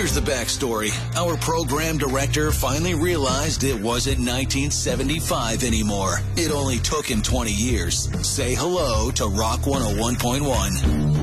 Here's the backstory. Our program director finally realized it wasn't 1975 anymore. It only took him 20 years. Say hello to Rock 101.1.